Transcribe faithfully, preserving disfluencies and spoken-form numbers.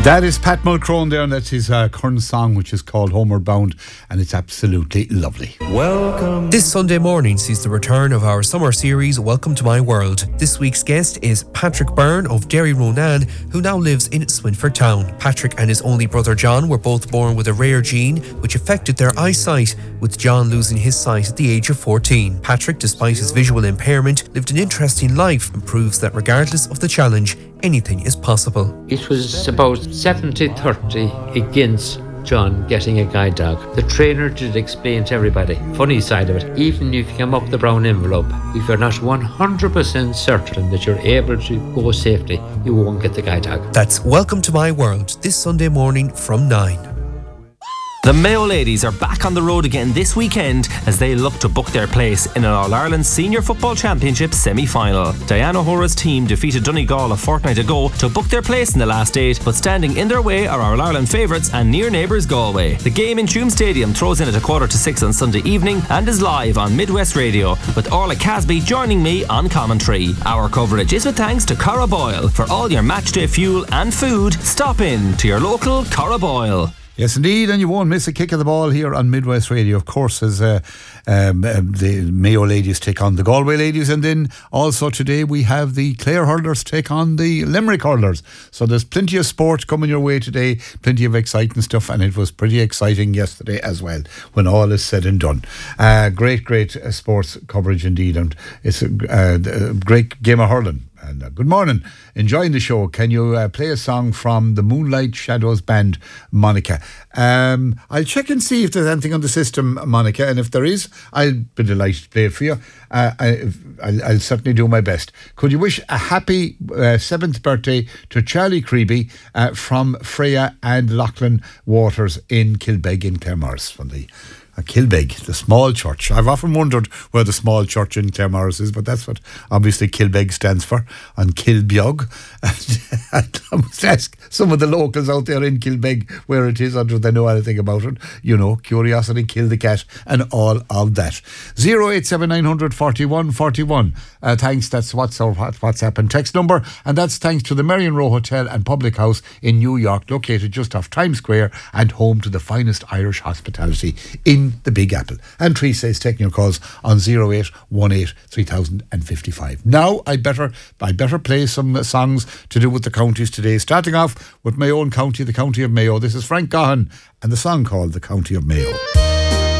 That is Pat Mulcrone there, and that's his uh, current song, which is called Homeward Bound, and it's absolutely lovely. Welcome. This Sunday morning sees the return of our summer series, Welcome to My World. This week's guest is Patrick Byrne of Derry Ronan, who now lives in Swinford Town. Patrick and his only brother John were both born with a rare gene which affected their eyesight, with John losing his sight at the age of fourteen. Patrick, despite his visual impairment, lived an interesting life and proves that regardless of the challenge, anything is possible. It was about seventy thirty against John getting a guide dog. The trainer did explain to everybody, funny side of it, even if you come up the brown envelope, if you're not one hundred percent certain that you're able to go safely, you won't get the guide dog. That's Welcome to My World, this Sunday morning from nine. The Mayo ladies are back on the road again this weekend as they look to book their place in an All-Ireland Senior Football Championship semi-final. Diana O'Hara's team defeated Donegal a fortnight ago to book their place in the last eight, but standing in their way are our All-Ireland favourites and near neighbours Galway. The game in Tuam Stadium throws in at a quarter to six on Sunday evening and is live on Midwest Radio, with Orla Casby joining me on commentary. Our coverage is with thanks to Cara Boyle. For all your matchday fuel and food, stop in to your local Cara Boyle. Yes, indeed, and you won't miss a kick of the ball here on Midwest Radio, of course, as uh, um, um, the Mayo ladies take on the Galway ladies, and then also today we have the Clare hurlers take on the Limerick hurlers. So there's plenty of sport coming your way today, plenty of exciting stuff, and it was pretty exciting yesterday as well, when all is said and done. Uh, great, great uh, sports coverage indeed, and it's a, uh, a great game of hurling. And uh, good morning. Enjoying the show. Can you uh, play a song from the Moonlight Shadows band, Monica? Um, I'll check and see if there's anything on the system, Monica, and if there is, I'll be delighted to play it for you. Uh, I, I'll, I'll certainly do my best. Could you wish a happy uh, seventh birthday to Charlie Creeby uh, from Freya and Lachlan Waters in Kilbeg in Claremorris, from the Uh, Kilbeg, the small church. I've often wondered where the small church in Claremorris is, but that's what obviously Kilbeg stands for, and Kilbeog. I must ask some of the locals out there in Kilbeg where it is, or do they know anything about it? You know, curiosity killed the cat and all of that. zero eight seven nine hundred forty-one forty-one. Uh, thanks, that's what's our WhatsApp and text number, and that's thanks to the Marion Row Hotel and Public House in New York, located just off Times Square and home to the finest Irish hospitality in the Big Apple. And Teresa is taking your calls on zero eight one eight three thousand fifty-five. Now I better I better play some songs to do with the counties today, starting off with my own county, the county of Mayo. This is Frank Gahan and the song called The County of Mayo.